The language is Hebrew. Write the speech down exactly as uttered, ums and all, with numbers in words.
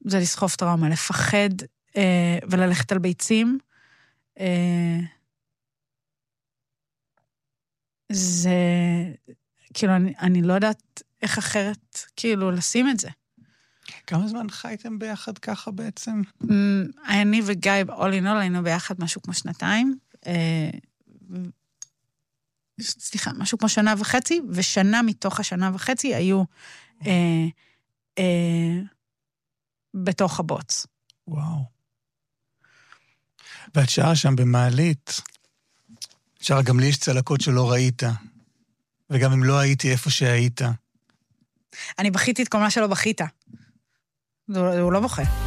זה לסחוף טראומה, לפחד אה, וללכת על ביצים. אה, זה, כאילו, אני, אני לא יודעת איך אחרת, כאילו, לשים את זה. כמה זמן חייתם ביחד ככה בעצם? אני וגיא, all in all, היינו ביחד משהו כמו שנתיים. אה, סליחה, משהו כמו שנה וחצי, ושנה מתוך השנה וחצי היו אה, אה, בתוך הבוץ. וואו. ואת שעה שם במעלית, שעה גם לי יש צלקות שלא ראית, וגם אם לא הייתי איפה שהיית. אני בכיתי את כל מה שלא בכית. הוא לא בוכה.